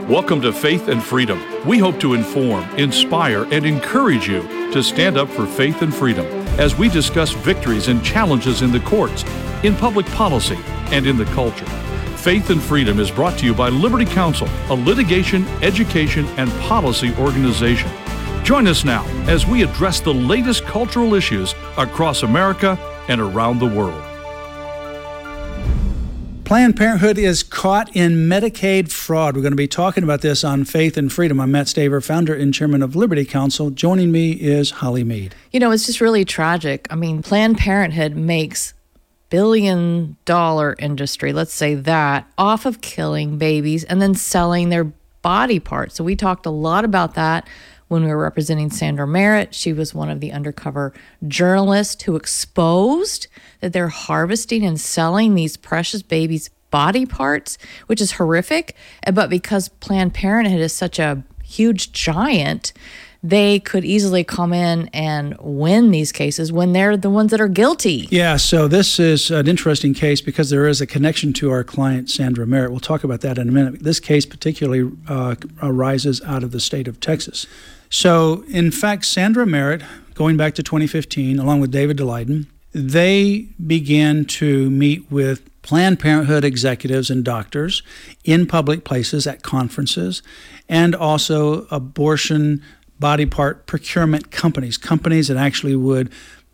Welcome to Faith and Freedom. We hope to inform, inspire, and encourage you to stand up for faith and freedom as we discuss victories and challenges in the courts, in public policy, and in the culture. Faith and Freedom is brought to you by Liberty Counsel, a litigation, education, and policy organization. Join us now as we address the latest cultural issues across America and around the world. Planned Parenthood is caught in Medicaid fraud. We're going to be talking about this on Faith and Freedom. I'm Matt Staver, founder and chairman of Liberty Counsel. Joining me is Holly Mead. You know, it's just really tragic. I mean, Planned Parenthood makes billion-dollar industry, let's say that, off of killing babies and then selling their body parts. So we talked a lot about that when we were representing Sandra Merritt. She was one of the undercover journalists who exposed that they're harvesting and selling these precious babies' body parts, which is horrific. But because Planned Parenthood is such a huge giant, they could easily come in and win these cases when they're the ones that are guilty. Yeah, so this is an interesting case because there is a connection to our client, Sandra Merritt. We'll talk about that in a minute. This case particularly arises out of the state of Texas. So, in fact, Sandra Merritt, going back to 2015, along with David Daleiden, they began to meet with Planned Parenthood executives and doctors in public places at conferences, and also abortion body part procurement companies that actually would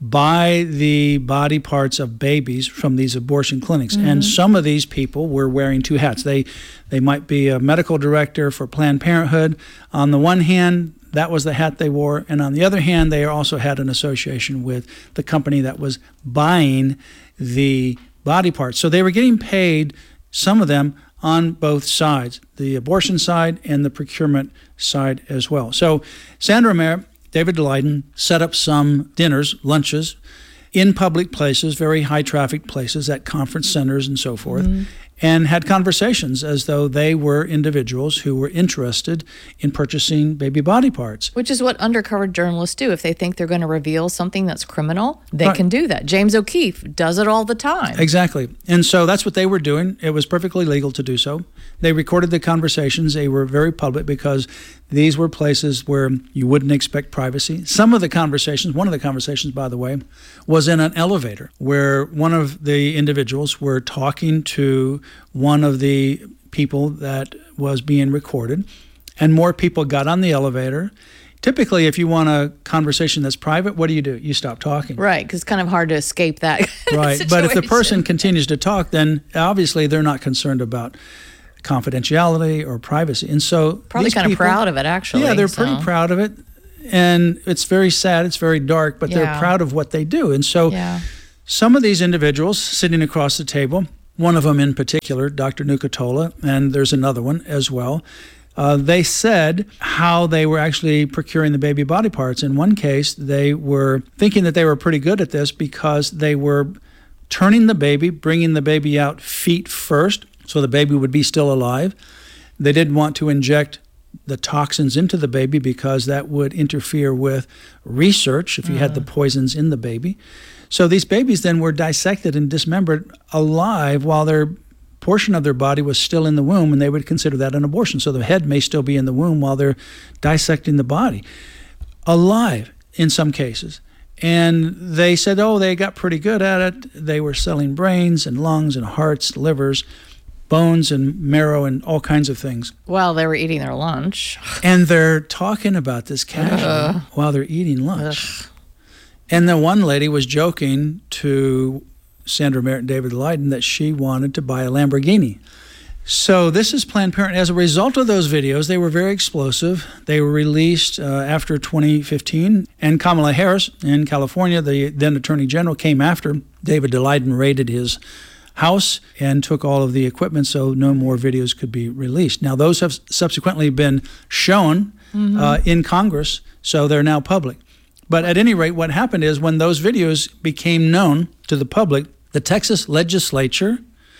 buy the body parts of babies from these abortion clinics. Mm-hmm. And some of these people were wearing two hats. They might be a medical director for Planned Parenthood. On the one hand, that was the hat they wore. And on the other hand, they also had an association with the company that was buying the body parts. So they were getting paid, some of them, on both sides, the abortion side and the procurement side as well. So Sandra Merritt, David Daleiden set up some dinners, lunches, in public places, very high traffic places at conference centers and so forth, and had conversations as though they were individuals who were interested in purchasing baby body parts. Which is what undercover journalists do. If they think they're going to reveal something that's criminal, they can do that. James O'Keefe does it all the time. Exactly. And so that's what they were doing. It was perfectly legal to do so. They recorded the conversations. They were very public because these were places where you wouldn't expect privacy. Some of the conversations, one of the conversations, by the way, was in an elevator where one of the individuals were talking to one of the people that was being recorded, and more people got on the elevator. Typically, if you want a conversation that's private, what do? You stop talking. Right, because it's kind of hard to escape that right, situation. But if the person continues to talk, then obviously they're not concerned about confidentiality or privacy. And so probably kind of proud of it, actually. Yeah, they're pretty proud of it. And it's very sad, it's very dark, but they're proud of what they do. And so some of these individuals sitting across the table, one of them in particular, Dr. Nucatola, and there's another one as well, they said how they were actually procuring the baby body parts. In one case, they were thinking that they were pretty good at this because they were turning the baby, bringing the baby out feet first, so the baby would be still alive. They didn't want to inject the toxins into the baby because that would interfere with research if you had the poisons in the baby. So these babies then were dissected and dismembered alive while their portion of their body was still in the womb, and they would consider that an abortion. So the head may still be in the womb while they're dissecting the body. Alive in some cases. And they said, they got pretty good at it. They were selling brains and lungs and hearts, livers, bones and marrow and all kinds of things. While they were eating their lunch. And they're talking about this casually while they're eating lunch. And the one lady was joking to Sandra Merritt and David Daleiden that she wanted to buy a Lamborghini. So this is Planned Parenthood. As a result of those videos, they were very explosive. They were released after 2015. And Kamala Harris in California, the then Attorney General, came after David Daleiden, raided his house and took all of the equipment so no more videos could be released. Now, those have subsequently been shown in Congress, so they're now public. But at any rate, what happened is when those videos became known to the public, the Texas legislature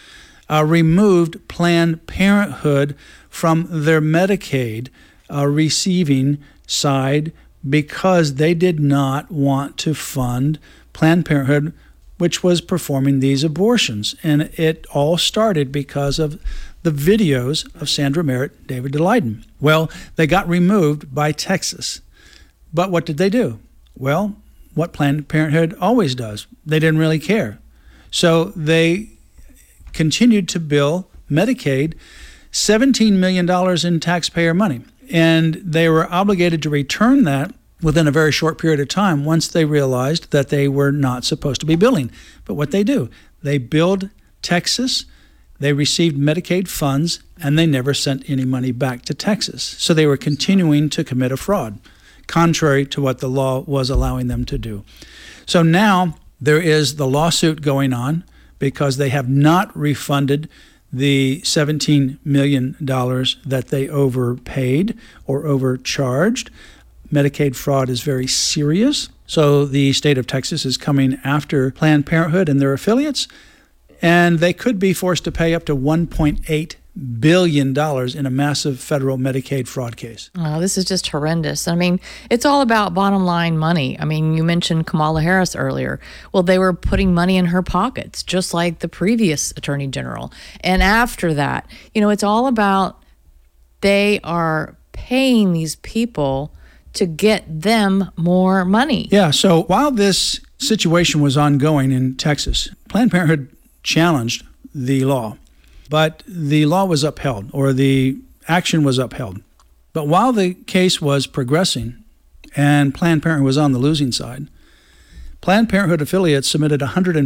removed Planned Parenthood from their Medicaid receiving side because they did not want to fund Planned Parenthood, which was performing these abortions. And it all started because of the videos of Sandra Merritt, David Daleiden. Well, they got removed by Texas. But what did they do? Well, what Planned Parenthood always does. They didn't really care. So they continued to bill Medicaid $17 million in taxpayer money. And they were obligated to return that within a very short period of time once they realized that they were not supposed to be billing. But what they do, they billed Texas, they received Medicaid funds, and they never sent any money back to Texas. So they were continuing to commit a fraud, contrary to what the law was allowing them to do. So now there is the lawsuit going on because they have not refunded the $17 million that they overpaid or overcharged. Medicaid fraud is very serious. So the state of Texas is coming after Planned Parenthood and their affiliates, and they could be forced to pay up to $1.8 billion in a massive federal Medicaid fraud case. Oh, this is just horrendous. I mean, it's all about bottom line money. I mean, you mentioned Kamala Harris earlier. Well, they were putting money in her pockets, just like the previous attorney general. And after that, it's all about they are paying these people to get them more money. Yeah, so while this situation was ongoing in Texas, Planned Parenthood challenged the law. But the law was upheld, or the action was upheld. But while the case was progressing and Planned Parenthood was on the losing side, Planned Parenthood affiliates submitted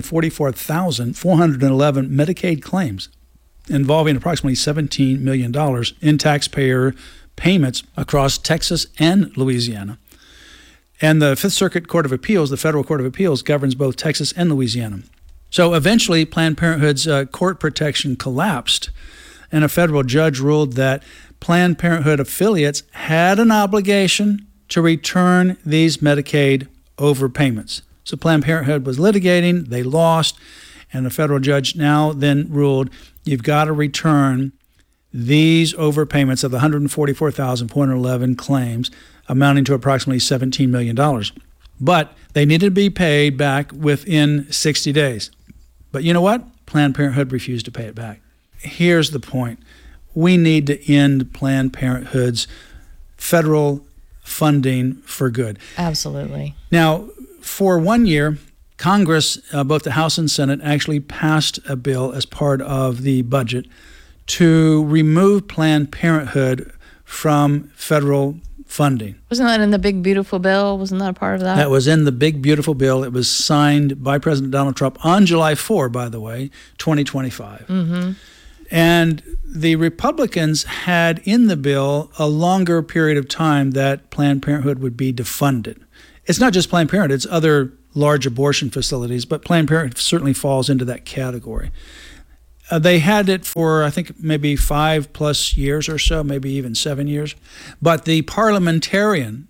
144,411 Medicaid claims involving approximately $17 million in taxpayer payments across Texas and Louisiana. And the Fifth Circuit Court of Appeals, the Federal Court of Appeals, governs both Texas and Louisiana. So eventually, Planned Parenthood's court protection collapsed, and a federal judge ruled that Planned Parenthood affiliates had an obligation to return these Medicaid overpayments. So Planned Parenthood was litigating, they lost, and the federal judge now then ruled you've got to return these overpayments of the 144,411 claims amounting to approximately $17 million. But they needed to be paid back within 60 days. But you know what? Planned Parenthood refused to pay it back. Here's the point. We need to end Planned Parenthood's federal funding for good. Absolutely. Now, for 1 year, Congress, both the House and Senate, actually passed a bill as part of the budget to remove Planned Parenthood from federal funding. Wasn't that in the big, beautiful bill? Wasn't that a part of that? That was in the big, beautiful bill. It was signed by President Donald Trump on July 4, by the way, 2025. Mm-hmm. And the Republicans had in the bill a longer period of time that Planned Parenthood would be defunded. It's not just Planned Parenthood, it's other large abortion facilities, but Planned Parenthood certainly falls into that category. They had it for, I think, maybe 5+ years or so, maybe even 7 years. But the parliamentarian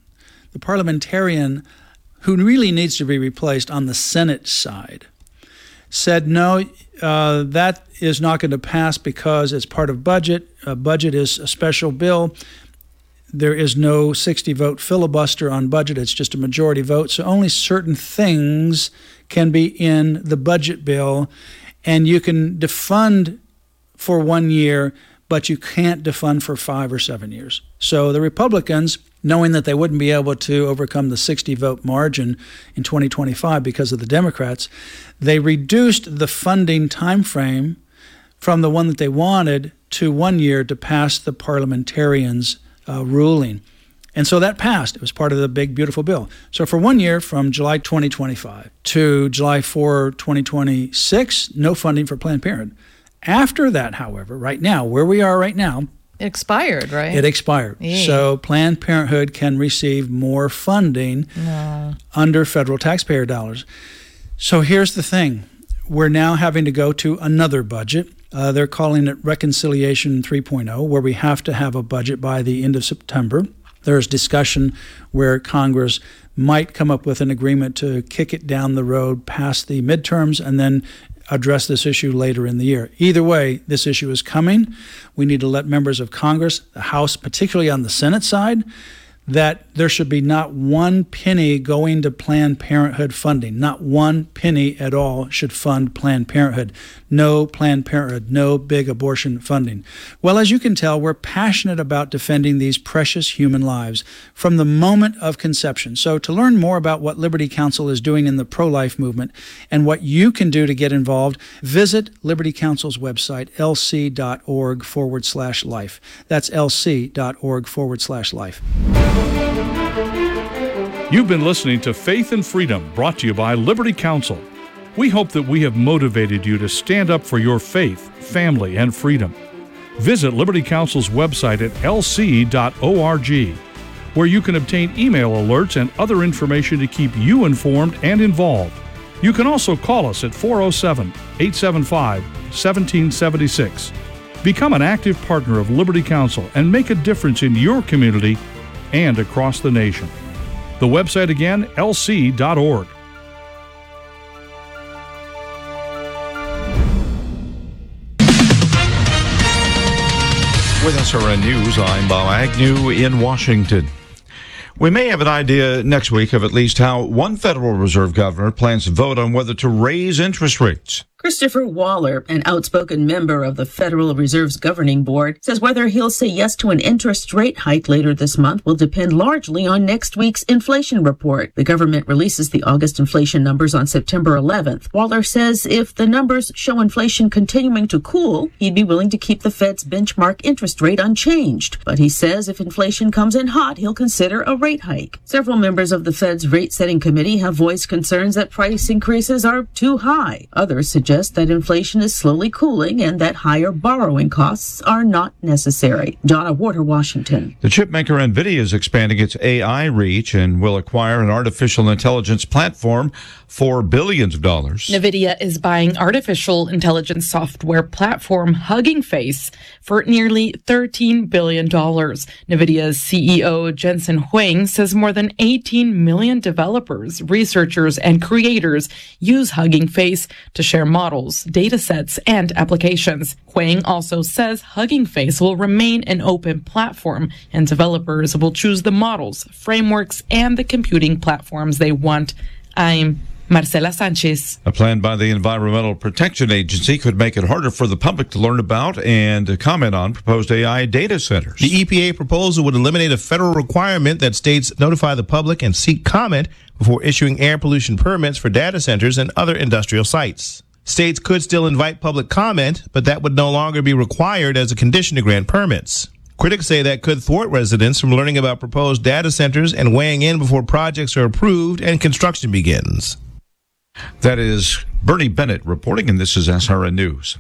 who really needs to be replaced on the Senate side said, no, that is not going to pass because it's part of budget. A budget is a special bill. There is no 60-vote filibuster on budget. It's just a majority vote. So only certain things can be in the budget bill. And you can defund for 1 year, but you can't defund for 5 or 7 years. So the Republicans, knowing that they wouldn't be able to overcome the 60-vote margin in 2025 because of the Democrats, they reduced the funding time frame from the one that they wanted to 1 year to pass the parliamentarians' ruling. And so that passed. It was part of the big, beautiful bill. So for 1 year, from July 2025 to July 4, 2026, no funding for Planned Parenthood. After that, however, right now, where we are right now, it expired, right? It expired. Yeah. So Planned Parenthood can receive more funding under federal taxpayer dollars. So here's the thing. We're now having to go to another budget. They're calling it Reconciliation 3.0, where we have to have a budget by the end of September. There's discussion where Congress might come up with an agreement to kick it down the road past the midterms and then address this issue later in the year. Either way, this issue is coming. We need to let members of Congress, the House, particularly on the Senate side, that there should be not one penny going to Planned Parenthood funding. Not one penny at all should fund Planned Parenthood. No Planned Parenthood, no big abortion funding. Well, as you can tell, we're passionate about defending these precious human lives from the moment of conception. So to learn more about what Liberty Counsel is doing in the pro-life movement and what you can do to get involved, visit Liberty Counsel's website, lc.org/life. That's lc.org/life. You've been listening to Faith and Freedom, brought to you by Liberty Counsel. We hope that we have motivated you to stand up for your faith, family, and freedom. Visit Liberty Counsel's website at lc.org, where you can obtain email alerts and other information to keep you informed and involved. You can also call us at 407-875-1776. Become an active partner of Liberty Counsel and make a difference in your community and across the nation. The website again, lc.org. With SRN News, I'm Bob Agnew in Washington. We may have an idea next week of at least how one Federal Reserve governor plans to vote on whether to raise interest rates. Christopher Waller, an outspoken member of the Federal Reserve's governing board, says whether he'll say yes to an interest rate hike later this month will depend largely on next week's inflation report. The government releases the August inflation numbers on September 11th. Waller says if the numbers show inflation continuing to cool, he'd be willing to keep the Fed's benchmark interest rate unchanged. But he says if inflation comes in hot, he'll consider a rate hike. Several members of the Fed's rate-setting committee have voiced concerns that price increases are too high. Others suggest that inflation is slowly cooling and that higher borrowing costs are not necessary. Donna Warder, Washington. The chipmaker NVIDIA is expanding its AI reach and will acquire an artificial intelligence platform for billions of dollars. NVIDIA is buying artificial intelligence software platform Hugging Face for nearly $13 billion. NVIDIA's CEO Jensen Huang says more than 18 million developers, researchers, and creators use Hugging Face to share models, data sets, and applications. Huang also says Hugging Face will remain an open platform, and developers will choose the models, frameworks, and the computing platforms they want. I'm Marcela Sanchez. A plan by the Environmental Protection Agency could make it harder for the public to learn about and comment on proposed AI data centers. The EPA proposal would eliminate a federal requirement that states notify the public and seek comment before issuing air pollution permits for data centers and other industrial sites. States could still invite public comment, but that would no longer be required as a condition to grant permits. Critics say that could thwart residents from learning about proposed data centers and weighing in before projects are approved and construction begins. That is Bernie Bennett reporting, and this is SRN News.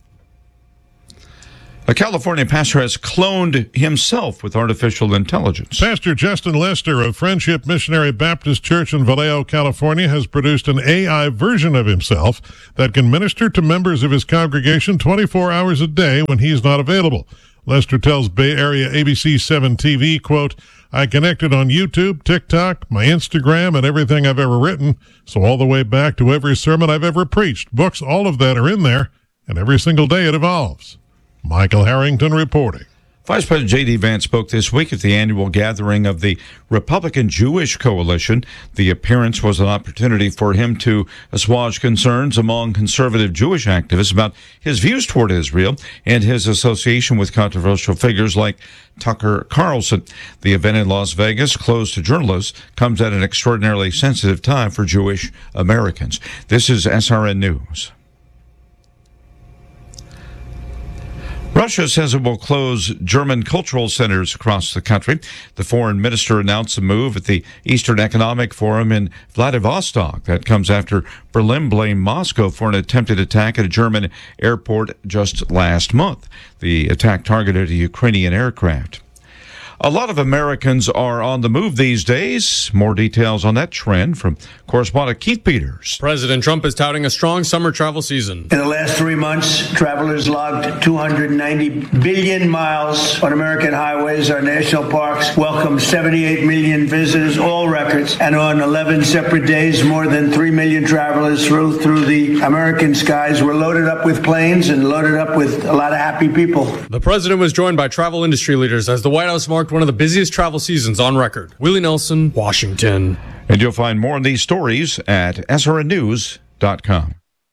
A California pastor has cloned himself with artificial intelligence. Pastor Justin Lester of Friendship Missionary Baptist Church in Vallejo, California, has produced an AI version of himself that can minister to members of his congregation 24 hours a day when he's not available. Lester tells Bay Area ABC 7 TV, quote, I connected on YouTube, TikTok, my Instagram, and everything I've ever written. So all the way back to every sermon I've ever preached. Books, all of that are in there, and every single day it evolves. Michael Harrington reporting. Vice President J.D. Vance spoke this week at the annual gathering of the Republican Jewish Coalition. The appearance was an opportunity for him to assuage concerns among conservative Jewish activists about his views toward Israel and his association with controversial figures like Tucker Carlson. The event in Las Vegas, closed to journalists, comes at an extraordinarily sensitive time for Jewish Americans. This is SRN News. Russia says it will close German cultural centers across the country. The foreign minister announced the move at the Eastern Economic Forum in Vladivostok. That comes after Berlin blamed Moscow for an attempted attack at a German airport just last month. The attack targeted a Ukrainian aircraft. A lot of Americans are on the move these days. More details on that trend from correspondent Keith Peters. President Trump is touting a strong summer travel season. In the last 3 months, travelers logged 290 billion miles on American highways. Our national parks welcomed 78 million visitors, all records. And on 11 separate days, more than 3 million travelers flew through the American skies. We're loaded up with planes and loaded up with a lot of happy people. The president was joined by travel industry leaders as the White House marked marked one of the busiest travel seasons on record. Willie Nelson, Washington. And you'll find more on these stories at SRNnews.com.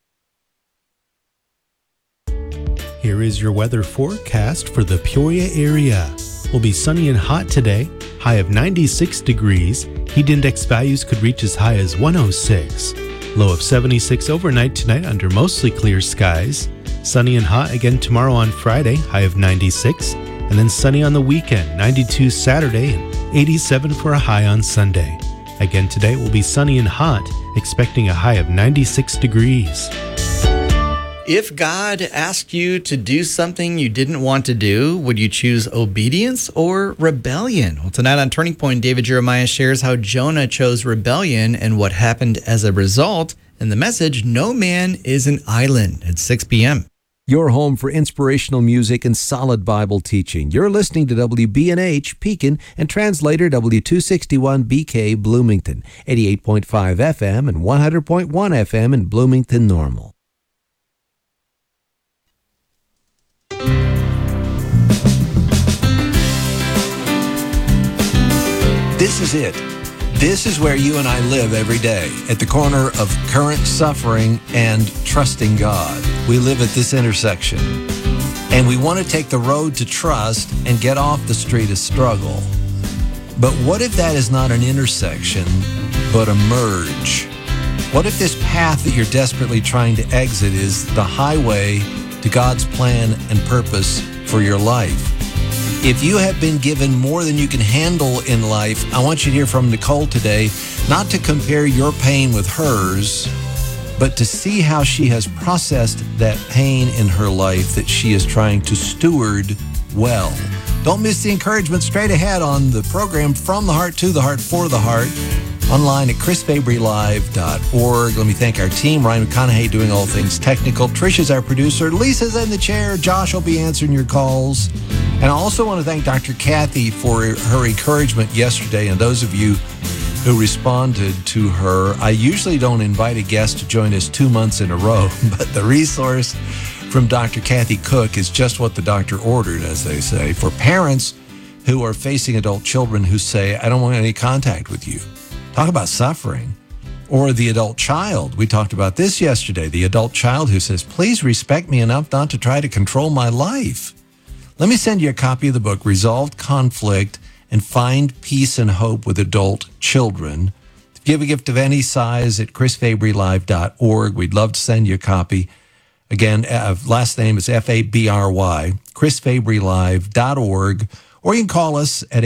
Here is your weather forecast for the Peoria area. Will be sunny and hot today, high of 96 degrees. Heat index values could reach as high as 106. Low of 76 overnight tonight under mostly clear skies. Sunny and hot again tomorrow on Friday, high of 96. And then sunny on the weekend, 92 Saturday and 87 for a high on Sunday. Again today it will be sunny and hot, expecting a high of 96 degrees. If God asked you to do something you didn't want to do, would you choose obedience or rebellion? Well, tonight on Turning Point, David Jeremiah shares how Jonah chose rebellion and what happened as a result. And the message, No Man is an Island, at 6 p.m. Your home for inspirational music and solid Bible teaching. You're listening to WBNH, Pekin, and translator W261BK, Bloomington, 88.5 FM and 100.1 FM in Bloomington Normal. This is it. This is where you and I live every day, at the corner of current suffering and trusting God. We live at this intersection, and we want to take the road to trust and get off the street of struggle. But what if that is not an intersection, but a merge? What if this path that you're desperately trying to exit is the highway to God's plan and purpose for your life? If you have been given more than you can handle in life, I want you to hear from Nicole today, not to compare your pain with hers, but to see how she has processed that pain in her life that she is trying to steward well. Don't miss the encouragement straight ahead on the program From the Heart to the Heart for the Heart, online at chrisfabrylive.org. Let me thank our team, Ryan McConaughey doing all things technical. Trisha's our producer. Lisa's in the chair. Josh will be answering your calls. And I also want to thank Dr. Kathy for her encouragement yesterday, and those of you who responded to her. I usually don't invite a guest to join us 2 months in a row, but the resource from Dr. Kathy Cook is just what the doctor ordered, as they say, for parents who are facing adult children who say, I don't want any contact with you. Talk about suffering. Or the adult child. We talked about this yesterday. The adult child who says, please respect me enough not to try to control my life. Let me send you a copy of the book, Resolved Conflict and Find Peace and Hope with Adult Children. If you have a gift of any size at chrisfabrylive.org, we'd love to send you a copy. Again, last name is Fabry, chrisfabrylive.org, or you can call us at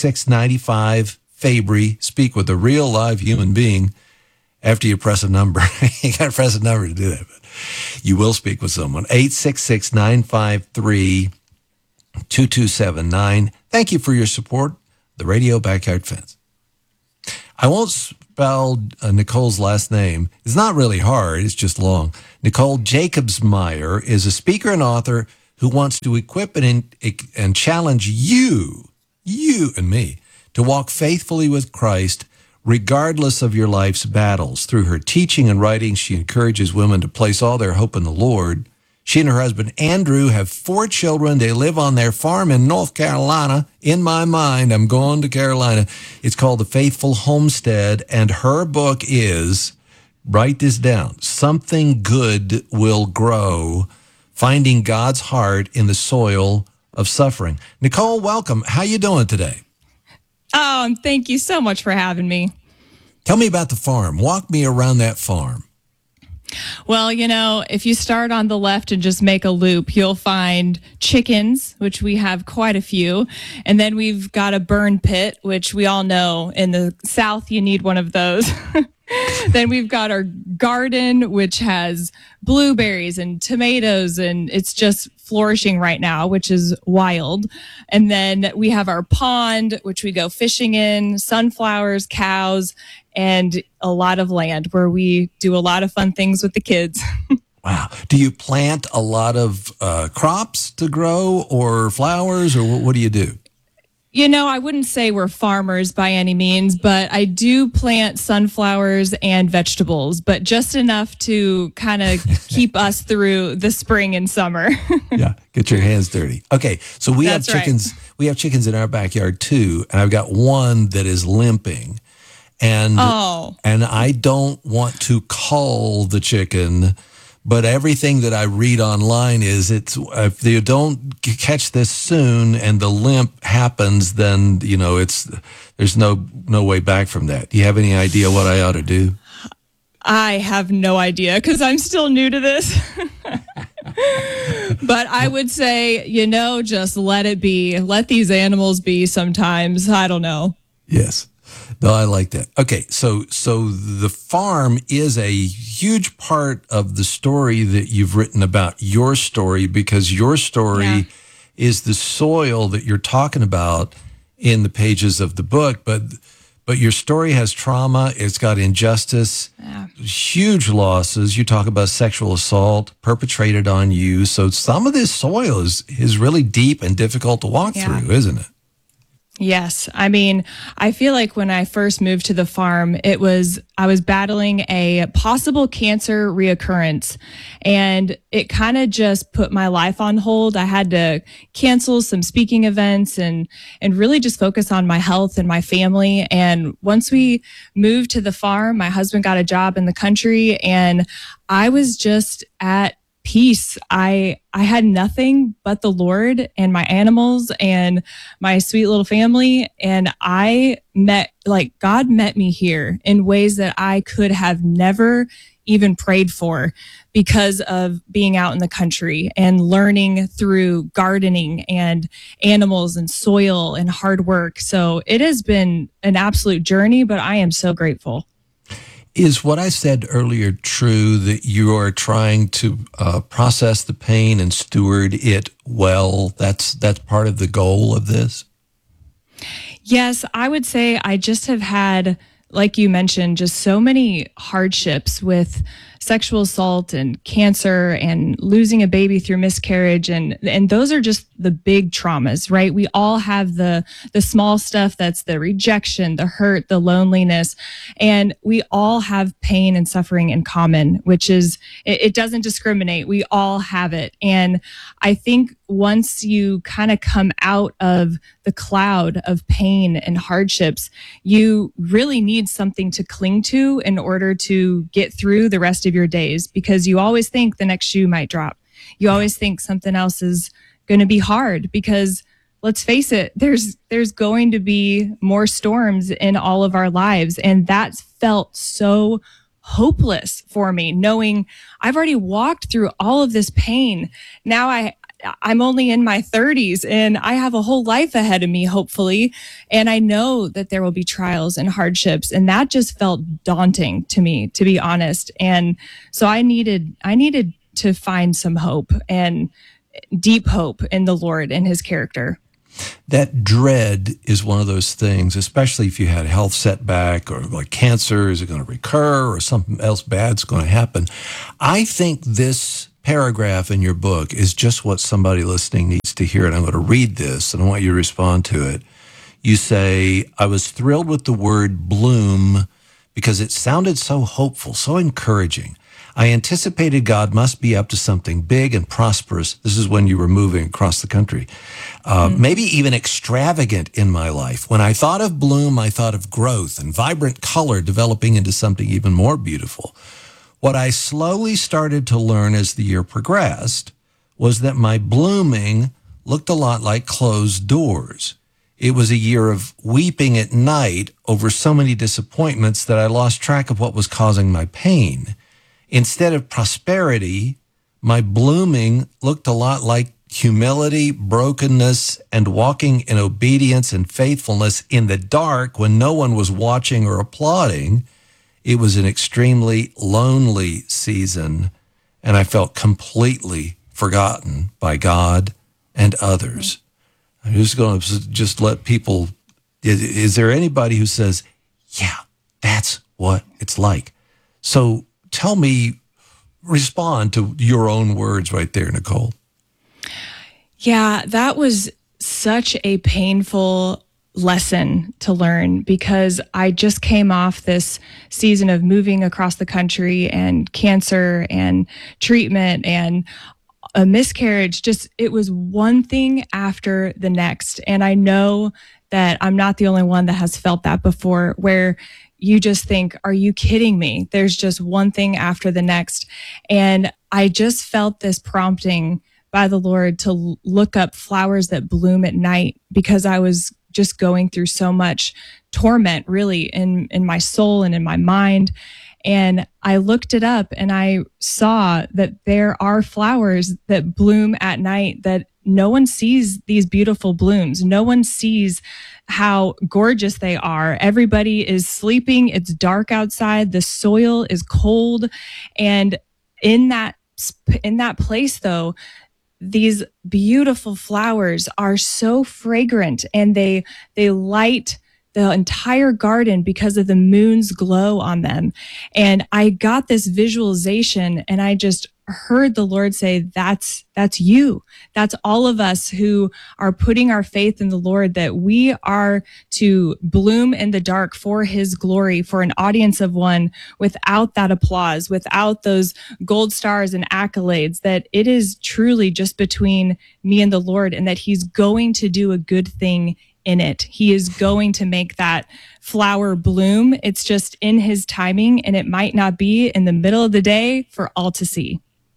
866-95-FABRY. Speak with a real live human being after you press a number. You got to press a number to do that, but you will speak with someone. 866-953-2279. Thank you for your support. The Radio Backyard Fence. I won't spell Nicole's last name. It's not really hard. It's just long. Nicole Jacobsmeyer is a speaker and author who wants to equip and challenge you and me, to walk faithfully with Christ regardless of your life's battles. Through her teaching and writing, she encourages women to place all their hope in the Lord. She and her husband, Andrew, have 4 children. They live on their farm in North Carolina. In my mind, I'm going to Carolina. It's called The Faithful Homestead, and her book is, write this down, Something Good Will Grow, Finding God's Heart in the Soil of Suffering. Nicole, welcome. How you doing today? Oh, thank you so much for having me. Tell me about the farm. Walk me around that farm. Well, you know, if you start on the left and just make a loop, you'll find chickens, which we have quite a few. And then we've got a burn pit, which we all know in the South, you need one of those. Then we've got our garden, which has blueberries and tomatoes, and it's just flourishing right now, which is wild. And then we have our pond, which we go fishing in, sunflowers, cows, and a lot of land where we do a lot of fun things with the kids. Wow. Do you plant a lot of crops to grow, or flowers, or what do you do? I wouldn't say we're farmers by any means, but I do plant sunflowers and vegetables, but just enough to kind of keep us through the spring and summer. Yeah, get your hands dirty. Okay, so we have That's right. chickens. We have chickens in our backyard too, and I've got one that is limping, and I don't want to cull the chicken. But everything that I read online is if you don't catch this soon and the limp happens, then there's no way back from that. Do you have any idea what I ought to do? I have no idea because I'm still new to this. But I would say, just let it be. Let these animals be sometimes. I don't know. Yes. No, I like that. Okay, so the farm is a huge part of the story that you've written about your story, because your story is the soil that you're talking about in the pages of the book. But your story has trauma. It's got injustice, huge losses. You talk about sexual assault perpetrated on you. So some of this soil is really deep and difficult to walk through, isn't it? Yes. I mean, I feel like when I first moved to the farm, I was battling a possible cancer reoccurrence, and it kind of just put my life on hold. I had to cancel some speaking events and really just focus on my health and my family. And once we moved to the farm, my husband got a job in the country, and I was just at peace. I had nothing but the Lord and my animals and my sweet little family. And God met me here in ways that I could have never even prayed for because of being out in the country and learning through gardening and animals and soil and hard work. So it has been an absolute journey, but I am so grateful. Is what I said earlier true, that you are trying to process the pain and steward it well? That's part of the goal of this? Yes, I would say I just have had, like you mentioned, just so many hardships with sexual assault and cancer and losing a baby through miscarriage. And those are just the big traumas, right? We all have the small stuff that's the rejection, the hurt, the loneliness, and we all have pain and suffering in common, which is, it doesn't discriminate. We all have it. And I think once you kind of come out of the cloud of pain and hardships, you really need something to cling to in order to get through the rest of your days, because you always think the next shoe might drop. You always think something else is going to be hard, because let's face it, there's going to be more storms in all of our lives. And that felt so hopeless for me, knowing I've already walked through all of this pain. Now I'm only in my 30s and I have a whole life ahead of me, hopefully. And I know that there will be trials and hardships. And that just felt daunting to me, to be honest. And so I needed to find some hope, and deep hope in the Lord and his character. That dread is one of those things, especially if you had a health setback or like cancer, is it going to recur or something else bad's going to happen? I think this paragraph in your book is just what somebody listening needs to hear. And I'm going to read this and I want you to respond to it. You say, I was thrilled with the word bloom because it sounded so hopeful, so encouraging. I anticipated God must be up to something big and prosperous. This is when you were moving across the country. Maybe even extravagant in my life. When I thought of bloom, I thought of growth and vibrant color developing into something even more beautiful. What I slowly started to learn as the year progressed was that my blooming looked a lot like closed doors. It was a year of weeping at night over so many disappointments that I lost track of what was causing my pain. Instead of prosperity, my blooming looked a lot like humility, brokenness, and walking in obedience and faithfulness in the dark when no one was watching or applauding. It was an extremely lonely season, and I felt completely forgotten by God and others. I'm just going to let people, is there anybody who says, yeah, that's what it's like? So tell me, respond to your own words right there, Nicole. Yeah, that was such a painful lesson to learn because I just came off this season of moving across the country and cancer and treatment and a miscarriage. Just, it was one thing after the next. And I know that I'm not the only one that has felt that before, where you just think, are you kidding me? There's just one thing after the next. And I just felt this prompting by the Lord to look up flowers that bloom at night, because I was just going through so much torment, really, in my soul and in my mind. And I looked it up and I saw that there are flowers that bloom at night, that no one sees these beautiful blooms. No one sees how gorgeous they are. Everybody is sleeping. It's dark outside. The soil is cold. And in that place, though, these beautiful flowers are so fragrant, and they light the entire garden because of the moon's glow on them. And I got this visualization, and I just heard the Lord say, that's you. That's all of us who are putting our faith in the Lord, that we are to bloom in the dark for his glory, for an audience of one, without that applause, without those gold stars and accolades, that it is truly just between me and the Lord, and that he's going to do a good thing in it. He is going to make that flower bloom. It's just in his timing, and it might not be in the middle of the day for all to see.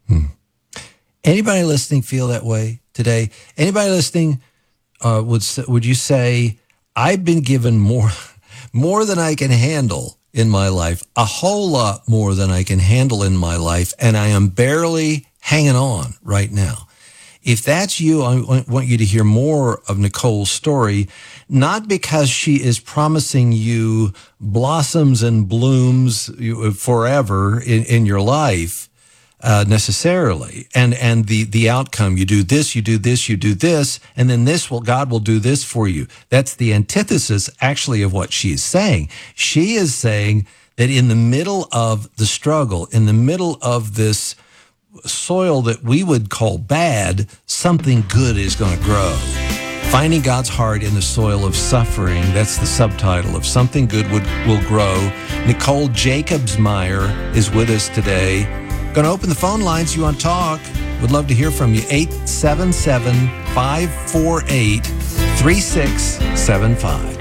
Anybody listening feel that way today? Anybody listening would you say, I've been given more than I can handle in my life, a whole lot more than I can handle in my life, and I am barely hanging on right now? If that's you, I want you to hear more of Nicole's story, not because she is promising you blossoms and blooms forever in your life, necessarily, and the outcome, you do this, you do this, you do this, and then God will do this for you. That's the antithesis, actually, of what she is saying. She is saying that in the middle of the struggle, in the middle of this soil that we would call bad, something good is going to grow. Finding God's heart in the soil of suffering, that's the subtitle of Something Good Will Grow. Nicole Jacobsmeyer is with us today. Going to open the phone lines. You want to talk? Would love to hear from you. 877-548-3675.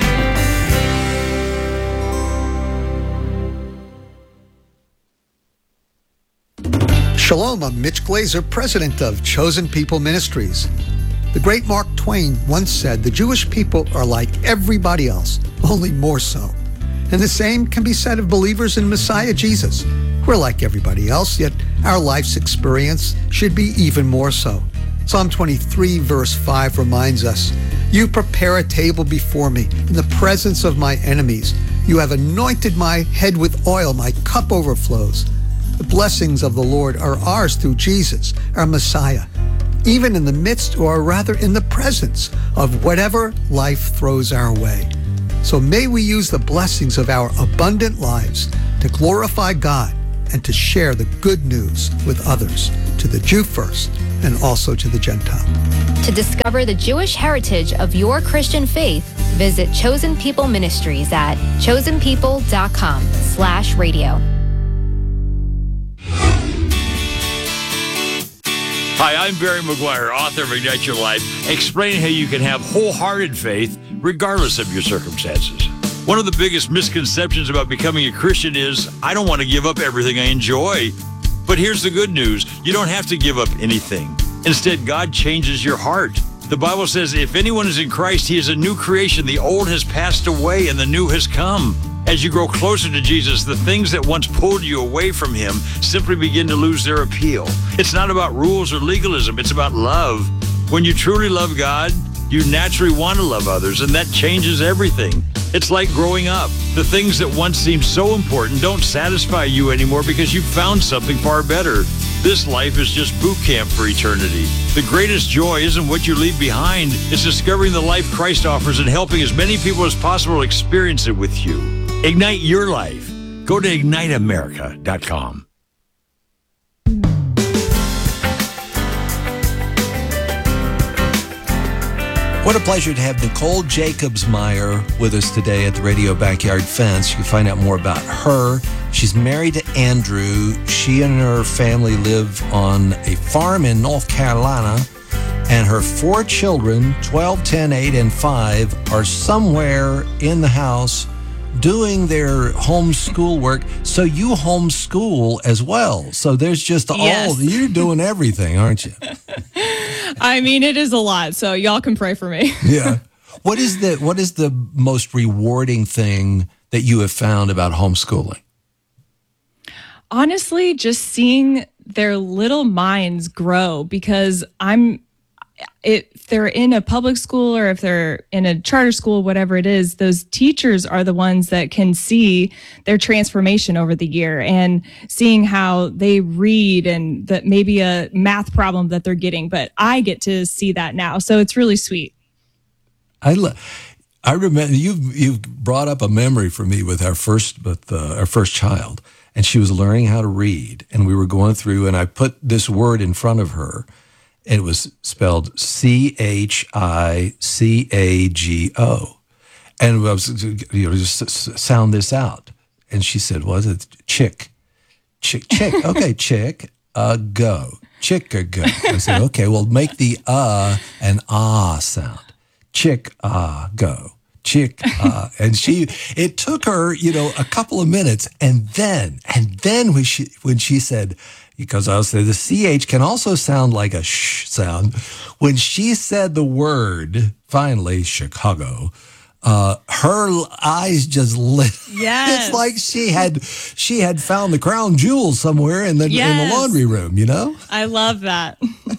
Shalom, I'm Mitch Glazer, president of Chosen People Ministries. The great Mark Twain once said, the Jewish people are like everybody else, only more so. And the same can be said of believers in Messiah Jesus. We're like everybody else, yet our life's experience should be even more so. Psalm 23, verse 5 reminds us, you prepare a table before me in the presence of my enemies. You have anointed my head with oil, my cup overflows. The blessings of the Lord are ours through Jesus, our Messiah, even in the midst, or rather in the presence, of whatever life throws our way. So may we use the blessings of our abundant lives to glorify God and to share the good news with others, to the Jew first and also to the Gentile. To discover the Jewish heritage of your Christian faith, visit Chosen People Ministries at chosenpeople.com/radio. Hi, I'm Barry McGuire, author of Ignite Your Life, explaining how you can have wholehearted faith regardless of your circumstances. One of the biggest misconceptions about becoming a Christian is, I don't want to give up everything I enjoy. But here's the good news. You don't have to give up anything. Instead, God changes your heart. The Bible says, if anyone is in Christ, he is a new creation. The old has passed away and the new has come. As you grow closer to Jesus, the things that once pulled you away from him simply begin to lose their appeal. It's not about rules or legalism. It's about love. When you truly love God, you naturally want to love others, and that changes everything. It's like growing up. The things that once seemed so important don't satisfy you anymore because you've found something far better. This life is just boot camp for eternity. The greatest joy isn't what you leave behind. It's discovering the life Christ offers and helping as many people as possible experience it with you. Ignite your life. Go to igniteamerica.com. What a pleasure to have Nicole Jacobsmeyer with us today at the Radio Backyard Fence. You can find out more about her. She's married to Andrew. She and her family live on a farm in North Carolina. And her 4 children, 12, 10, 8, and 5, are somewhere in the house doing their homeschool work. So you homeschool as well. So there's just you're doing everything, aren't you? I mean, it is a lot. So y'all can pray for me. Yeah. What is the most rewarding thing that you have found about homeschooling? Honestly, just seeing their little minds grow, because if they're in a public school or if they're in a charter school, whatever it is, those teachers are the ones that can see their transformation over the year, and seeing how they read and that maybe a math problem that they're getting. But I get to see that now. So it's really sweet. I remember you've brought up a memory for me with our first child, and she was learning how to read, and we were going through, and I put this word in front of her. And it was spelled CHICAGO. And I was, just sound this out. And she said, "Was it chick? Okay, chick, go. Chick or go." I said, "Okay, well, make the and sound. Chick, go. Chick, and it took her, a couple of minutes. And then when she said, because I'll say the CH can also sound like a sh sound. When she said the word, finally, Chicago, her eyes just lit. Yes. It's like she had found the crown jewel somewhere in the laundry room, I love that.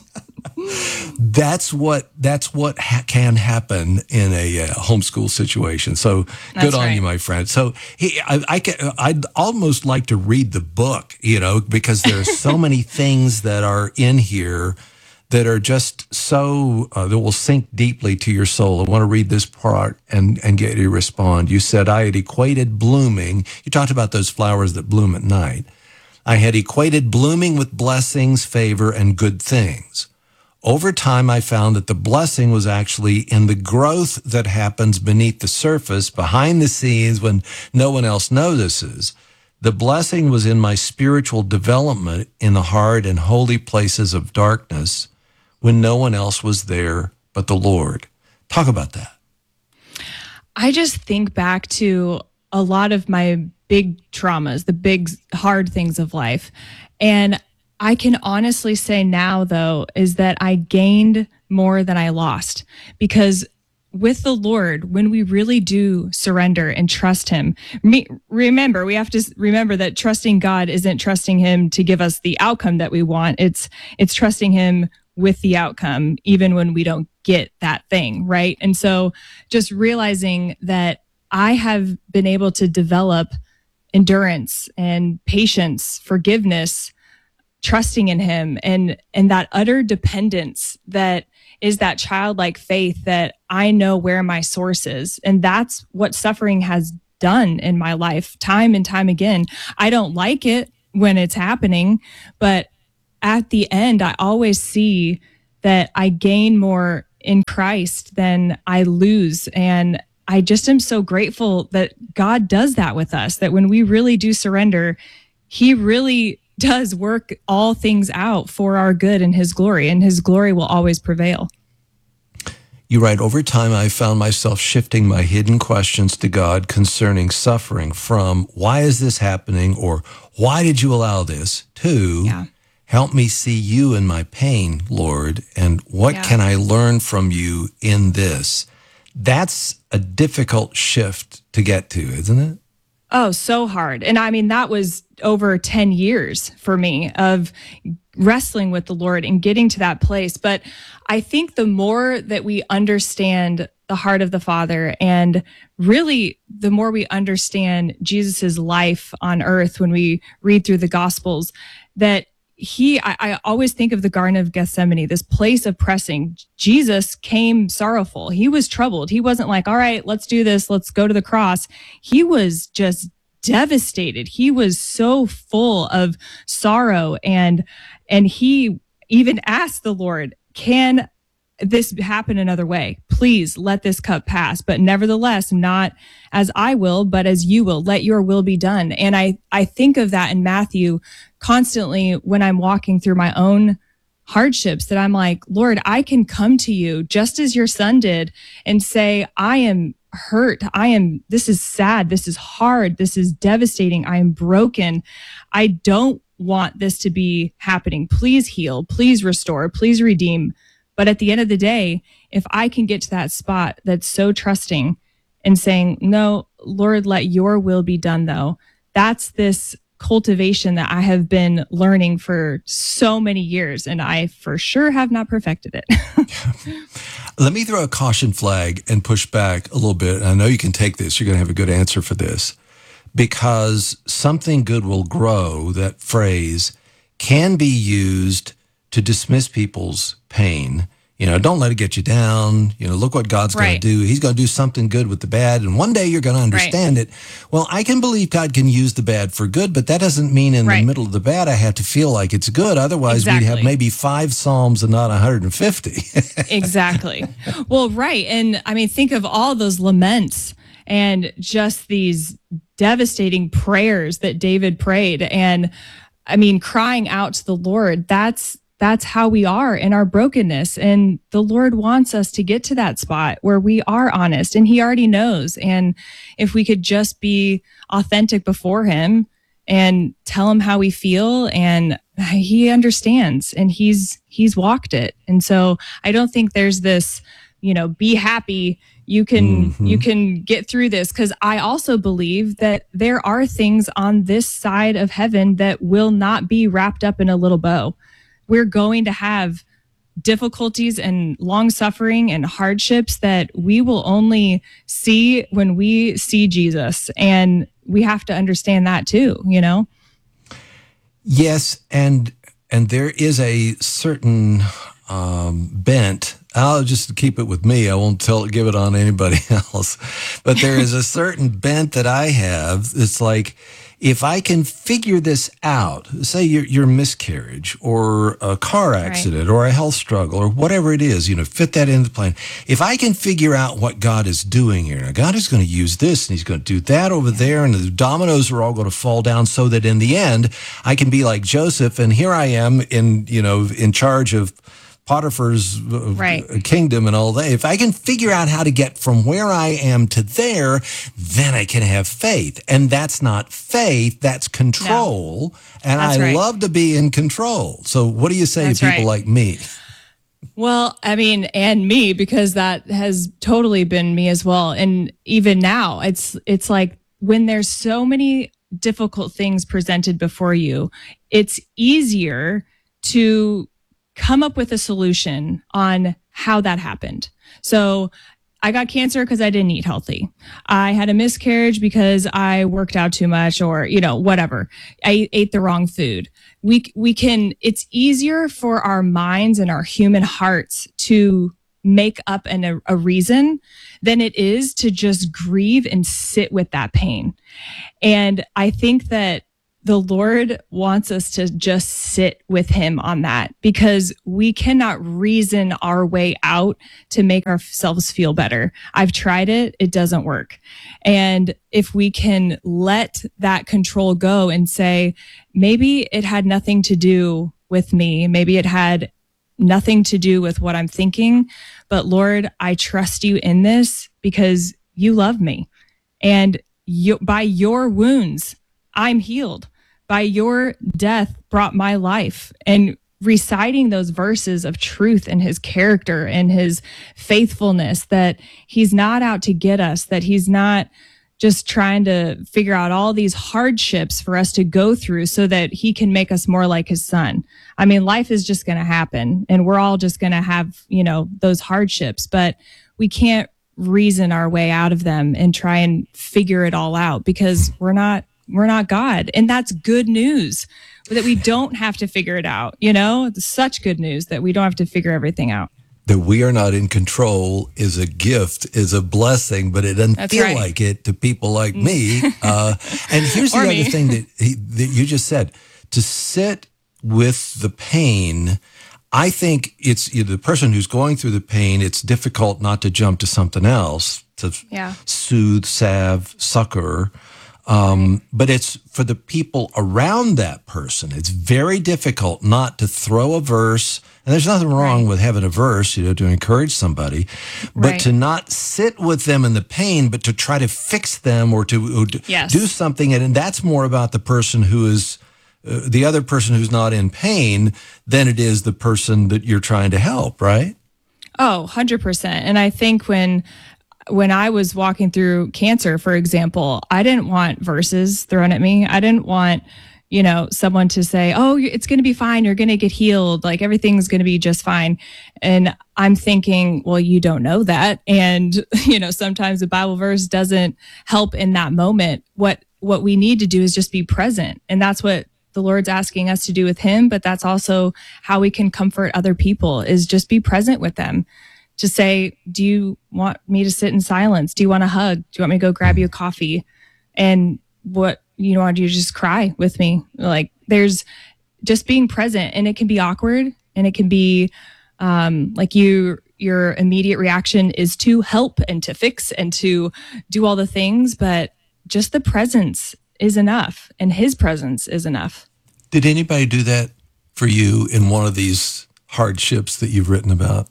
That's what can happen in a homeschool situation. So good on you, my friend. So I'd almost like to read the book, because there are so many things that are in here that are just so that will sink deeply to your soul. I want to read this part and get you to respond. You said, "I had equated blooming." You talked about those flowers that bloom at night. "I had equated blooming with blessings, favor, and good things. Over time, I found that the blessing was actually in the growth that happens beneath the surface, behind the scenes, when no one else notices. The blessing was in my spiritual development in the hard and holy places of darkness, when no one else was there but the Lord." Talk about that. I just think back to a lot of my big traumas, the big hard things of life. And I can honestly say now, though, is that I gained more than I lost, because with the Lord, when we really do surrender and trust Him, we have to remember that trusting God isn't trusting Him to give us the outcome that we want. It's trusting Him with the outcome, even when we don't get that thing, right? And so just realizing that I have been able to develop endurance and patience, forgiveness, trusting in Him, and that utter dependence that is that childlike faith that I know where my source is. And that's what suffering has done in my life time and time again. I don't like it when it's happening, but at the end, I always see that I gain more in Christ than I lose. And I just am so grateful that God does that with us, that when we really do surrender, He really does work all things out for our good and His glory will always prevail. You write, "Over time, I found myself shifting my hidden questions to God concerning suffering from, 'Why is this happening?' or 'Why did you allow this?' to, 'Help me see you in my pain, Lord, and what can I learn from you in this?'" That's a difficult shift to get to, isn't it? Oh, so hard. And I mean, that was over 10 years for me of wrestling with the Lord and getting to that place. But I think the more that we understand the heart of the Father, and really the more we understand Jesus's life on earth when we read through the Gospels, that I always think of the Garden of Gethsemane, this place of pressing. Jesus came sorrowful. He was troubled. He wasn't like, "All right, let's do this. Let's go to the cross." He was just devastated. He was so full of sorrow. And he even asked the Lord, this happen another way. Please let this cup pass, but nevertheless, not as I will, but as you will. Let your will be done. And I think of that in Matthew constantly when I'm walking through my own hardships, that I'm like, Lord, I can come to you just as your son did and say, I am hurt. This is sad. This is hard. This is devastating. I am broken. I don't want this to be happening. Please heal. Please restore. Please redeem. But at the end of the day, if I can get to that spot that's so trusting and saying, no, Lord, let your will be done, though, that's this cultivation that I have been learning for so many years, and I for sure have not perfected it. Let me throw a caution flag and push back a little bit. I know you can take this. You're going to have a good answer for this. Because something good will grow, that phrase can be used to dismiss people's pain. Don't let it get you down. Look what God's going to do. He's going to do something good with the bad, and one day you're going to understand it. Well, I can believe God can use the bad for good, but that doesn't mean in the middle of the bad I have to feel like it's good. Otherwise, we'd have maybe 5 Psalms and not 150. Exactly. Well, right. And I mean, think of all those laments and just these devastating prayers that David prayed. And I mean, crying out to the Lord, that's how we are in our brokenness. And the Lord wants us to get to that spot where we are honest, and he already knows. And if we could just be authentic before him and tell him how we feel, and he understands, and he's walked it. And so I don't think there's this, be happy. You can get through this, because I also believe that there are things on this side of heaven that will not be wrapped up in a little bow. We're going to have difficulties and long suffering and hardships that we will only see when we see Jesus. And we have to understand that too, Yes. And there is a certain bent. I'll just keep it with me. I won't give it on anybody else. But there is a certain bent that I have. It's like, if I can figure this out, say your miscarriage or a car accident or a health struggle or whatever it is, fit that into the plan. If I can figure out what God is doing here, now God is going to use this and he's going to do that over there, and the dominoes are all going to fall down so that in the end I can be like Joseph, and here I am in charge of Potiphar's kingdom and all that. If I can figure out how to get from where I am to there, then I can have faith. And that's not faith, that's control. No. And I love to be in control. So what do you say to people like me? Well, I mean, and me, because that has totally been me as well. And even now, it's like when there's so many difficult things presented before you, it's easier to come up with a solution on how that happened. So I got cancer because I didn't eat healthy. I had a miscarriage because I worked out too much, or, whatever. I ate the wrong food. It's easier for our minds and our human hearts to make up a reason than it is to just grieve and sit with that pain. And I think that the Lord wants us to just sit with him on that, because we cannot reason our way out to make ourselves feel better. I've tried it. It doesn't work. And if we can let that control go and say, maybe it had nothing to do with me. Maybe it had nothing to do with what I'm thinking. But Lord, I trust you in this because you love me. And by your wounds, I'm healed. By your death brought my life. And reciting those verses of truth and his character and his faithfulness, that he's not out to get us, that he's not just trying to figure out all these hardships for us to go through so that he can make us more like his son. I mean, life is just going to happen, and we're all just going to have, those hardships, but we can't reason our way out of them and try and figure it all out, because we're not God. And that's good news, that we don't have to figure it out. It's such good news that we don't have to figure everything out. That we are not in control is a gift, is a blessing, but it doesn't feel like it to people like me. And here's the other thing that you just said, to sit with the pain. I think it's the person who's going through the pain, it's difficult not to jump to something else to soothe, salve, succor. But it's for the people around that person. It's very difficult not to throw a verse. And there's nothing wrong with having a verse, to encourage somebody, but to not sit with them in the pain, but to try to fix them or to do something. And that's more about the person who is the other person who's not in pain than it is the person that you're trying to help, right? Oh, 100%. And I think when I was walking through cancer, for example, I didn't want verses thrown at me. I didn't want, someone to say, oh, it's going to be fine. You're going to get healed. Like everything's going to be just fine. And I'm thinking, well, you don't know that. And, sometimes a Bible verse doesn't help in that moment. What we need to do is just be present. And that's what the Lord's asking us to do with him. But that's also how we can comfort other people, is just be present with them. To say, do you want me to sit in silence? Do you want a hug? Do you want me to go grab you a coffee? And what you want to do, just cry with me. Like there's just being present, and it can be awkward, and it can be like your immediate reaction is to help and to fix and to do all the things, but just the presence is enough, and his presence is enough. Did anybody do that for you in one of these hardships that you've written about?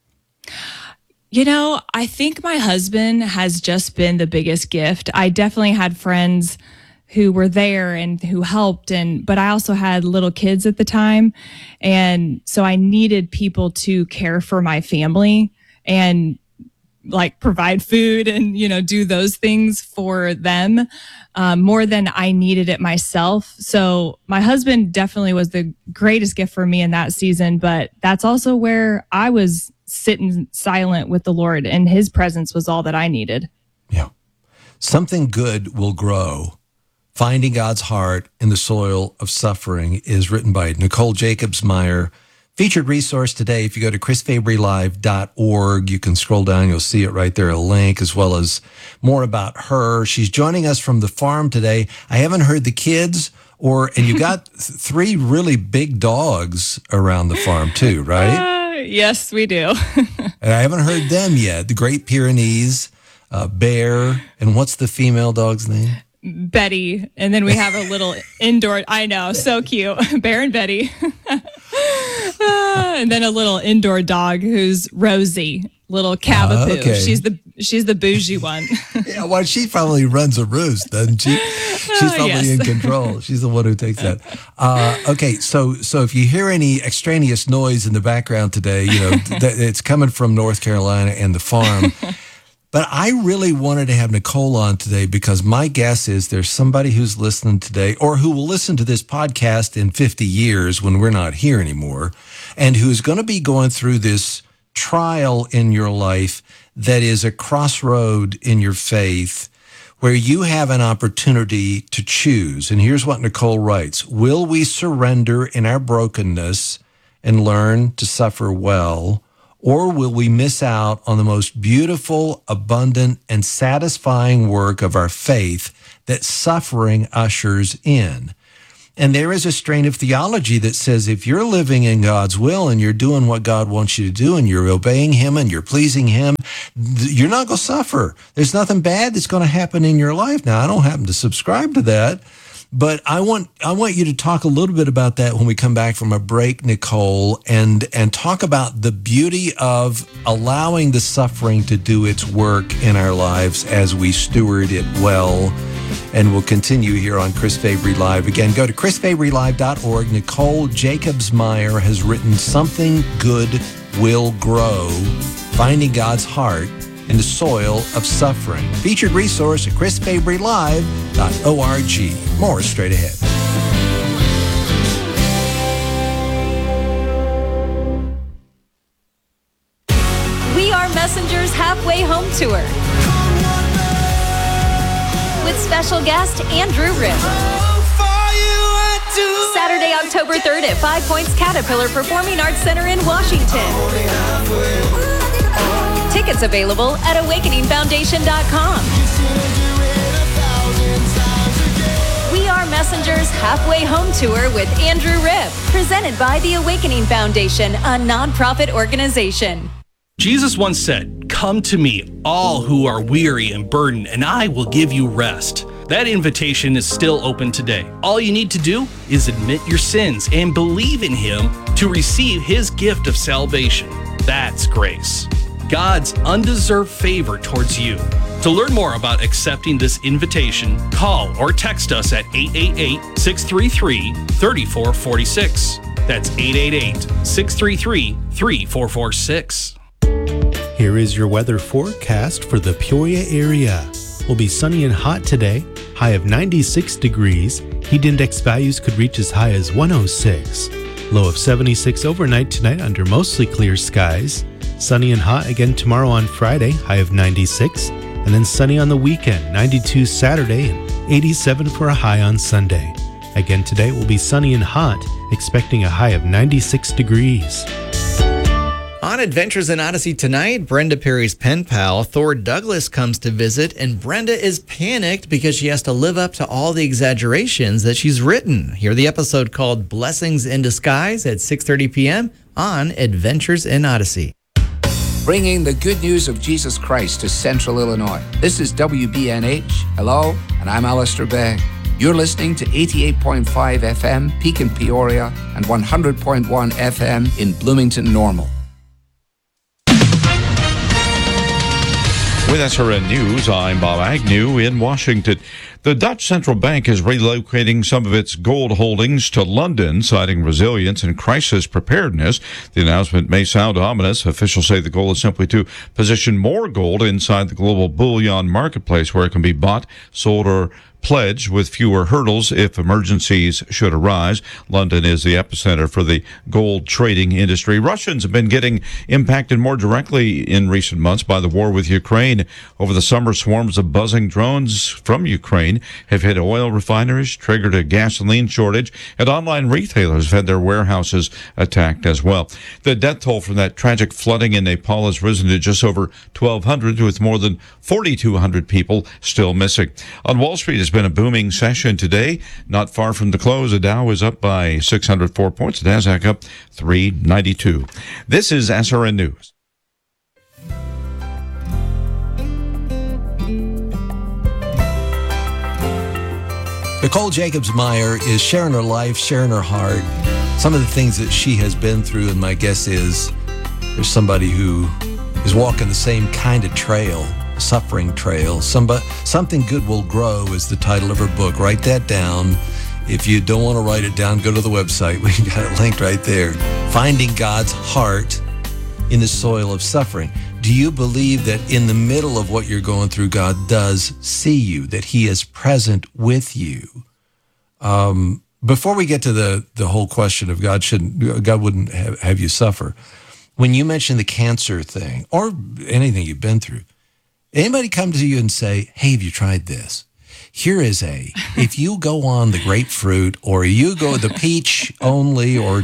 I think my husband has just been the biggest gift. I definitely had friends who were there and who helped, but I also had little kids at the time. And so I needed people to care for my family and like provide food and, do those things for them more than I needed it myself. So my husband definitely was the greatest gift for me in that season, but that's also where I was sitting silent with the Lord, and his presence was all that I needed. Yeah. Something good will grow. Finding God's Heart in the Soil of Suffering is written by Nicole Jacobs-Meyer. Featured resource today. If you go to chrisfabrylive.org, you can scroll down. You'll see it right there, a link, as well as more about her. She's joining us from the farm today. I haven't heard the kids, and you got 3 really big dogs around the farm too, right? Yes, we do. And I haven't heard them yet. The Great Pyrenees, Bear, and what's the female dog's name? Betty. And then we have a little indoor, I know, so cute. Bear and Betty. And then a little indoor dog who's Rosie, little Cavapoo. Okay. She's the bougie one. Yeah, well, she probably runs a roost, doesn't she? She's probably in control. She's the one who takes that. Okay, so if you hear any extraneous noise in the background today, it's coming from North Carolina and the farm. But I really wanted to have Nicole on today because my guess is there's somebody who's listening today or who will listen to this podcast in 50 years when we're not here anymore, and who's going to be going through this trial in your life that is a crossroad in your faith where you have an opportunity to choose. And here's what Nicole writes: will we surrender in our brokenness and learn to suffer well? Or will we miss out on the most beautiful, abundant, and satisfying work of our faith that suffering ushers in? And there is a strain of theology that says if you're living in God's will and you're doing what God wants you to do and you're obeying him and you're pleasing him, you're not going to suffer. There's nothing bad that's going to happen in your life. Now, I don't happen to subscribe to that, but I want you to talk a little bit about that when we come back from a break, Nicole, and talk about the beauty of allowing the suffering to do its work in our lives as we steward it well. And we'll continue here on Chris Fabry Live. Again, go to chrisfabrylive.org. Nicole Jacobs-Meyer has written Something Good Will Grow, Finding God's Heart in the Soil of Suffering. Featured resource at chrisfabrylive.org. More straight ahead. We Are Messengers Halfway Home Tour with special guest Andrew Rimm. Saturday, October 3rd at 5 Points Caterpillar Performing Arts Center in Washington. Tickets available at awakeningfoundation.com. We Are Messenger's Halfway Home Tour with Andrew Ripp, presented by the Awakening Foundation, a nonprofit organization. Jesus once said, "Come to me, all who are weary and burdened, and I will give you rest." That invitation is still open today. All you need to do is admit your sins and believe in Him to receive His gift of salvation. That's grace, God's undeserved favor towards you. To learn more about accepting this invitation, call or text us at 888-633-3446. That's 888-633-3446. Here is your weather forecast for the Peoria area. Will be sunny and hot today, high of 96 degrees. Heat index values could reach as high as 106. Low of 76 overnight tonight under mostly clear skies. Sunny and hot again tomorrow on Friday, high of 96. And then sunny on the weekend, 92 Saturday and 87 for a high on Sunday. Again today will be sunny and hot, expecting a high of 96 degrees. On Adventures in Odyssey tonight, Brenda Perry's pen pal, Thor Douglas, comes to visit, and Brenda is panicked because she has to live up to all the exaggerations that she's written. Hear the episode called Blessings in Disguise at 6:30 p.m. on Adventures in Odyssey. Bringing the good news of Jesus Christ to Central Illinois. This is WBNH. Hello, and I'm Alistair Begg. You're listening to 88.5 FM, Pekin, Peoria, and 100.1 FM in Bloomington, Normal. With SRN News, I'm Bob Agnew in Washington. The Dutch Central Bank is relocating some of its gold holdings to London, citing resilience and crisis preparedness. The announcement may sound ominous. Officials say the goal is simply to position more gold inside the global bullion marketplace where it can be bought, sold, or pledged with fewer hurdles if emergencies should arise. London is the epicenter for the gold trading industry. Russians have been getting impacted more directly in recent months by the war with Ukraine. Over the summer, swarms of buzzing drones from Ukraine have hit oil refineries, triggered a gasoline shortage, and online retailers have had their warehouses attacked as well. The death toll from that tragic flooding in Nepal has risen to just over 1,200, with more than 4,200 people still missing. On Wall Street, it's been a booming session today. Not far from the close, the Dow is up by 604 points. The Nasdaq up 392. This is SRN News. Nicole Jacobs-Meyer is sharing her life, sharing her heart, some of the things that she has been through, and my guess is there's somebody who is walking the same kind of trail, suffering trail. Something Good Will Grow is the title of her book. Write that down. If you don't want to write it down, go to the website. We got it linked right there. Finding God's Heart in the Soil of Suffering. Do you believe that in the middle of what you're going through, God does see you, that He is present with you? Before we get to the whole question of God wouldn't have you suffer, when you mentioned the cancer thing or anything you've been through, anybody come to you and say, hey, have you tried this? Here is if you go on the grapefruit or you go the peach only or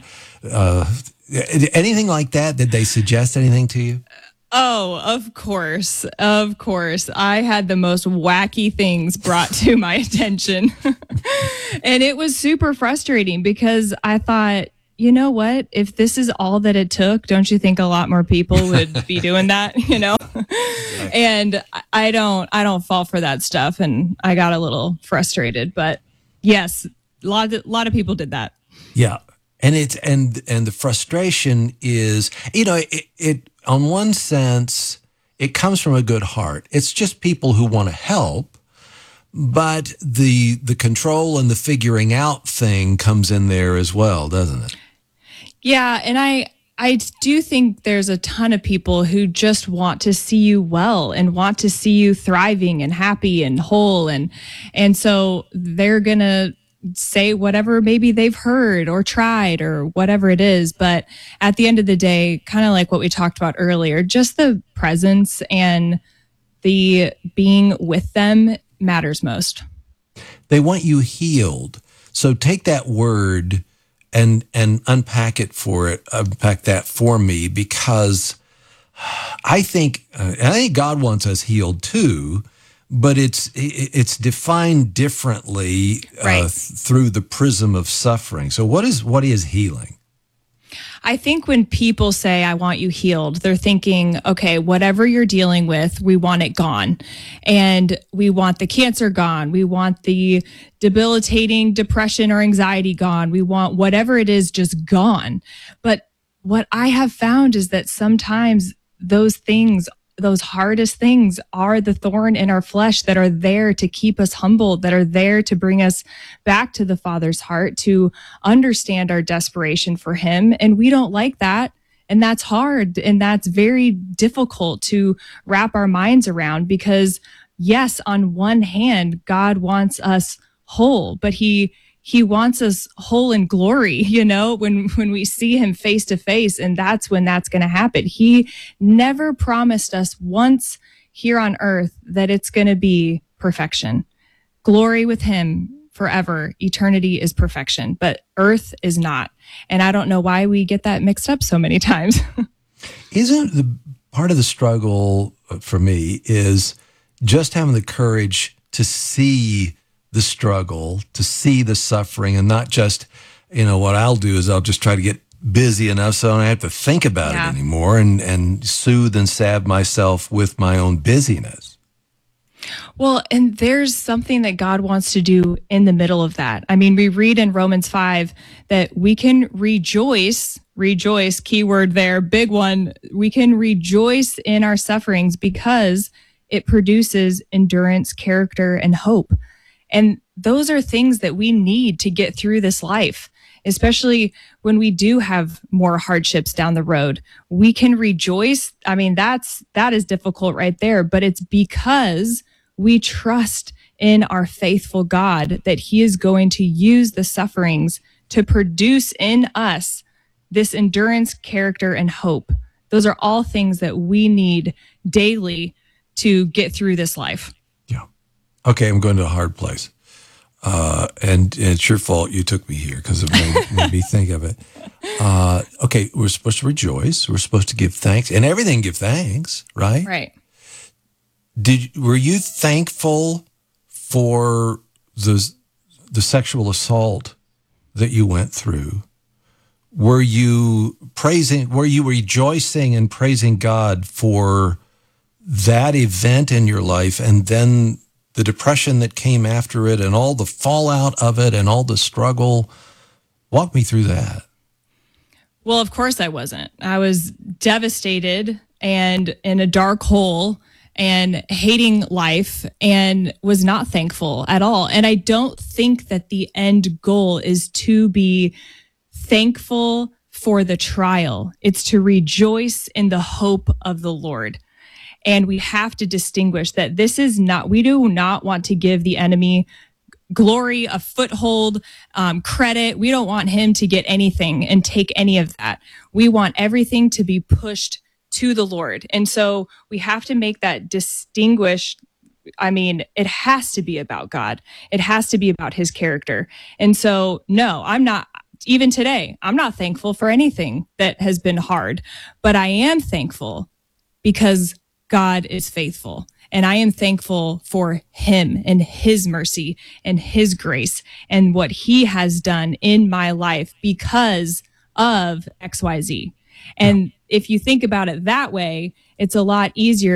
anything like that, did they suggest anything to you? Oh, of course. Of course. I had the most wacky things brought to my attention. And it was super frustrating because I thought, you know what? If this is all that it took, don't you think a lot more people would be doing that, you know? And I don't fall for that stuff, and I got a little frustrated, but yes, a lot of people did that. Yeah. And the frustration is, it on one sense, it comes from a good heart. It's just people who want to help, but the control and the figuring out thing comes in there as well, doesn't it? Yeah, and I do think there's a ton of people who just want to see you well and want to see you thriving and happy and whole, and so they're gonna say whatever maybe they've heard or tried or whatever it is. But at the end of the day, kind of like what we talked about earlier, just the presence and the being with them matters most. They want you healed. So take that word and unpack that for me, because I think God wants us healed too, but it's defined differently through the prism of suffering. So what is healing? I think when people say, I want you healed, they're thinking, okay, whatever you're dealing with, we want it gone. And we want the cancer gone. We want the debilitating depression or anxiety gone. We want whatever it is just gone. But what I have found is that sometimes those things, those hardest things, are the thorn in our flesh that are there to keep us humbled, that are there to bring us back to the Father's heart, to understand our desperation for Him. And we don't like that. And that's hard. And that's very difficult to wrap our minds around because, yes, on one hand, God wants us whole, but He wants us whole in glory, when we see Him face to face, and that's when that's going to happen. He never promised us once here on earth that it's going to be perfection. Glory with Him forever. Eternity is perfection, but earth is not. And I don't know why we get that mixed up so many times. Isn't the part of the struggle for me is just having the courage to see the struggle, to see the suffering, and not just, what I'll do is I'll just try to get busy enough so I don't have to think about it anymore and soothe and salve myself with my own busyness. Well, and there's something that God wants to do in the middle of that. I mean, we read in Romans 5 that we can rejoice, keyword there, big one. We can rejoice in our sufferings because it produces endurance, character, and hope. And those are things that we need to get through this life, especially when we do have more hardships down the road. We can rejoice. I mean, that is difficult right there, but it's because we trust in our faithful God that He is going to use the sufferings to produce in us this endurance, character, and hope. Those are all things that we need daily to get through this life. Okay, I'm going to a hard place. And it's your fault you took me here because it made me think of it. Okay, we're supposed to rejoice. We're supposed to give thanks. And everything give thanks, right? Right. Were you thankful for the sexual assault that you went through? Were you rejoicing and praising God for that event in your life and then the depression that came after it and all the fallout of it and all the struggle? Walk me through that. Well, of course I wasn't. I was devastated and in a dark hole and hating life and was not thankful at all. And I don't think that the end goal is to be thankful for the trial. It's to rejoice in the hope of the Lord. And we have to distinguish that we do not want to give the enemy glory, a foothold, credit. We don't want him to get anything and take any of that. We want everything to be pushed to the Lord. And so we have to make that distinguished. I mean, it has to be about God. It has to be about His character. And so, no, I'm not. Even today, I'm not thankful for anything that has been hard, but I am thankful because God is faithful. And I am thankful for Him and His mercy and His grace and what He has done in my life because of XYZ. And if you think about it that way, it's a lot easier